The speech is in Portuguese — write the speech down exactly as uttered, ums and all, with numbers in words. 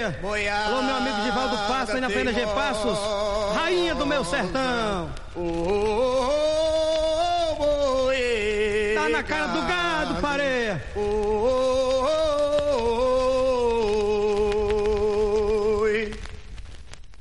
Pareia. Boiada, alô, meu amigo Givaldo Passos, aí na Pena G Passos. Rainha do meu sertão. Oh, oh, oh, Tá na cara do gado, Pareia. oh, oh,